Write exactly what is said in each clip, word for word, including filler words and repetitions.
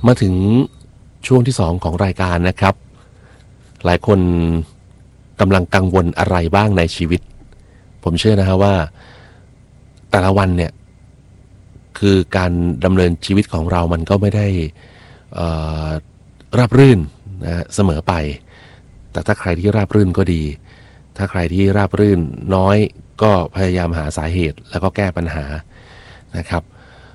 มาถึงช่วงที่สองของรายการนะครับหลายคนกำลังกังวลอะไรบ้างในชีวิตผมเชื่อนะฮะว่าแต่ละวันเนี่ยคือการดำเนินชีวิตของเรามันก็ไม่ได้ราบรื่นนะเสมอไปแต่ถ้าใครที่ราบรื่นก็ดีถ้าใครที่ราบรื่นน้อยก็พยายามหาสาเหตุแล้วก็แก้ปัญหานะครับ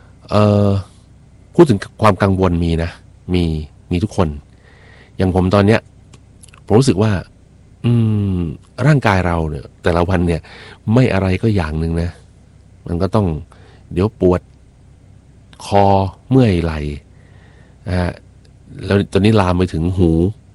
พูดถึงความกังวลมีนะมีมีทุกคนอย่างผมตอนเนี้ยผมรู้สึกว่าอืมร่างกายเราเนี่ยแต่ละวันเนี่ยไม่อะไรก็อย่างหนึ่งนะมันก็ต้องเดี๋ยวปวดคอเมื่อยไหล่นะฮะแล้วตอนนี้ลามไปถึงหู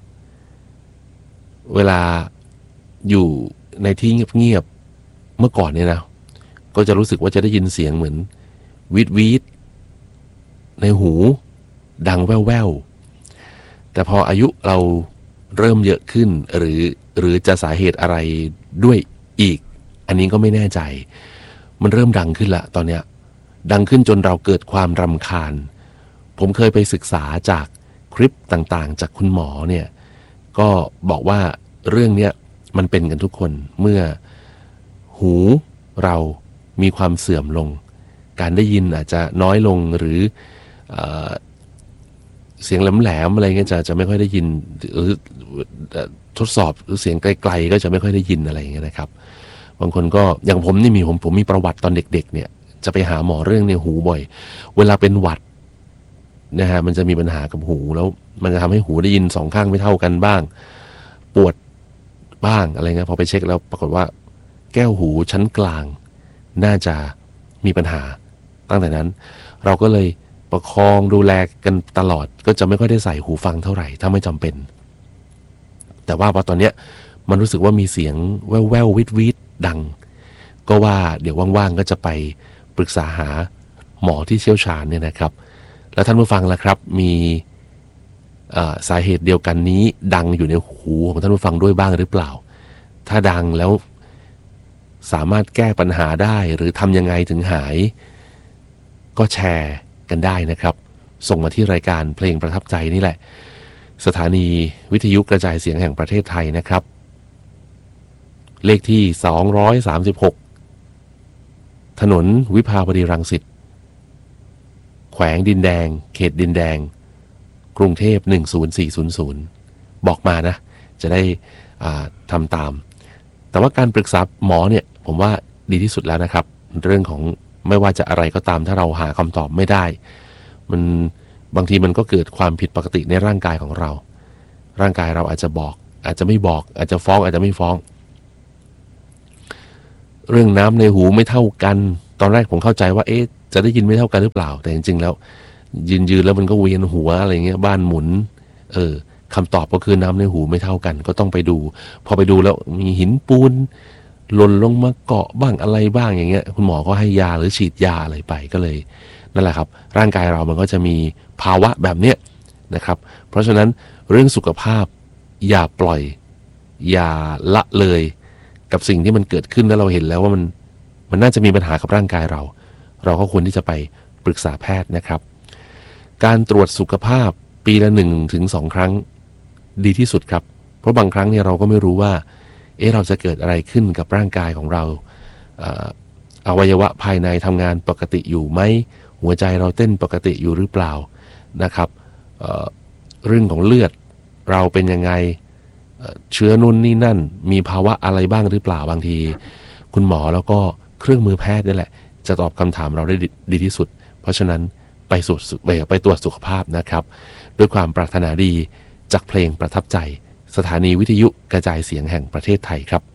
เวลาอยู่ในที่เงียบๆเมื่อก่อนเนี่ยนะก็จะรู้สึกว่าจะได้ยินเสียงเหมือนวีดวีดในหูดังแว่วๆแต่พออายุเราเริ่มเยอะขึ้นหรือหรือจะสาเหตุอะไรด้วยอีกอันนี้ก็ไม่แน่ใจมันเริ่มดังขึ้นละตอนเนี้ยดังขึ้นจนเราเกิดความรำคาญผมเคยไปศึกษาจากคลิปต่างๆจากคุณหมอเนี่ยก็บอกว่าเรื่องเนี้ยมันเป็นกันทุกคนเมื่อหูเรามีความเสื่อมลงการได้ยินอาจจะน้อยลงหรือเอ่อเสียงแหลมๆอะไรเงี้ยจะจะไม่ค่อยได้ยินหรือทดสอบหรือเสียงไกลๆก็จะไม่ค่อยได้ยินอะไรอย่างเงี้ยนะครับบางคนก็อย่างผมนี่มีผมผมมีประวัติตอนเด็กๆเนี่ยจะไปหาหมอเรื่องในหูบ่อยเวลาเป็นหวัดนะฮะมันจะมีปัญหากับหูแล้วมันจะทำให้หูได้ยินสองข้างไม่เท่ากันบ้างปวดบ้างอะไรเงี้ยพอไปเช็คแล้วปรากฏว่าแก้วหูชั้นกลางน่าจะมีปัญหาตั้งแต่นั้นเราก็เลยประคองดูแลกันตลอดก็จะไม่ค่อยได้ใส่หูฟังเท่าไหร่ถ้าไม่จำเป็นแต่ว่าพอตอนเนี้ยมันรู้สึกว่ามีเสียงแว่วแว่ววิดวิดดังก็ว่าเดี๋ยวว่างๆก็จะไปปรึกษาหาหมอที่เชี่ยวชาญเนี่ยนะครับแล้วท่านผู้ฟังล่ะครับมีสาเหตุเดียวกันนี้ดังอยู่ในหูของท่านผู้ฟังด้วยบ้างหรือเปล่าถ้าดังแล้วสามารถแก้ปัญหาได้หรือทำยังไงถึงหายก็แชร์กันได้นะครับส่งมาที่รายการเพลงประทับใจนี่แหละสถานีวิทยุกระจายเสียงแห่งประเทศไทยนะครับเลขที่สองร้อยสามสิบหกถนนวิภาวดีรังสิตแขวงดินแดงเขตดินแดงกรุงเทพหนึ่งศูนย์สี่ศูนย์ศูนย์บอกมานะจะได้ทำตามแต่ว่าการปรึกษาหมอเนี่ยผมว่าดีที่สุดแล้วนะครับเรื่องของไม่ว่าจะอะไรก็ตามถ้าเราหาคำตอบไม่ได้มันบางทีมันก็เกิดความผิดปกติในร่างกายของเราร่างกายเราอาจจะบอกอาจจะไม่บอกอาจจะฟ้องอาจจะไม่ฟ้องเรื่องน้ำในหูไม่เท่ากันตอนแรกผมเข้าใจว่าเอ๊ะจะได้ยินไม่เท่ากันหรือเปล่าแต่จริงๆแล้วยืนยืนแล้วมันก็เวียนหัวอะไรเงี้ยบ้านหมุนเออคำตอบก็คือน้ำในหูไม่เท่ากันก็ต้องไปดูพอไปดูแล้วมีหินปูนหล่นลงมาเกาะบ้างอะไรบ้างอย่างเงี้ยคุณหมอก็ให้ยาหรือฉีดยาอะไรไปก็เลยนั่นแหละครับร่างกายเรามันก็จะมีภาวะแบบเนี้ยนะครับเพราะฉะนั้นเรื่องสุขภาพอย่าปล่อยอย่าละเลยกับสิ่งที่มันเกิดขึ้นแล้วเราเห็นแล้วว่ามันมันน่าจะมีปัญหากับร่างกายเราเราก็ควรที่จะไปปรึกษาแพทย์นะครับการตรวจสุขภาพปีละหนึ่งถึงสองครั้งดีที่สุดครับเพราะบางครั้งเนี่ยเราก็ไม่รู้ว่าเอ๊ะเราจะเกิดอะไรขึ้นกับร่างกายของเราอวัยวะภายในทำงานปกติอยู่ไหมหัวใจเราเต้นปกติอยู่หรือเปล่านะครับ เอ่อ เรื่องของเลือดเราเป็นยังไงเชื้อนู่นนี่นั่นมีภาวะอะไรบ้างหรือเปล่าบางทีคุณหมอแล้วก็เครื่องมือแพทย์นี่แหละจะตอบคำถามเราได้ดีที่สุดเพราะฉะนั้นไปสุดไปตรวจสุขภาพนะครับด้วยความปรารถนาดีจากเพลงประทับใจสถานีวิทยุกระจายเสียงแห่งประเทศไทยครับ